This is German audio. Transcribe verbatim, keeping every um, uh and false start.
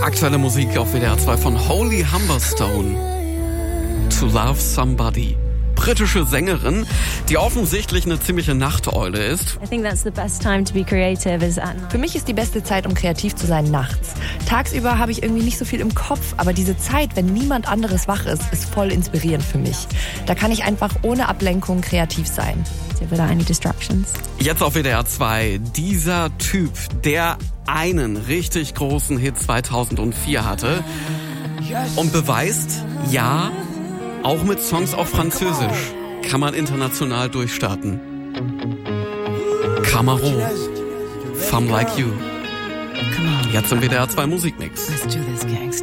Aktuelle Musik auf W D R zwei von Holly Humberstone. To Love Somebody. Britische Sängerin, die offensichtlich eine ziemliche Nachteule ist. I think that's the best time to be creative is at night. Für mich ist die beste Zeit, um kreativ zu sein, nachts. Tagsüber habe ich irgendwie nicht so viel im Kopf, aber diese Zeit, wenn niemand anderes wach ist, ist voll inspirierend für mich. Da kann ich einfach ohne Ablenkung kreativ sein. Without any distractions. Jetzt auf W D R zwei, dieser Typ, der einen richtig großen Hit zweitausendvier hatte und beweist, ja, auch mit Songs auf Französisch kann man international durchstarten. Camaro, Femme Like You. Jetzt im W D R zwei Musikmix. Let's do this, gangster.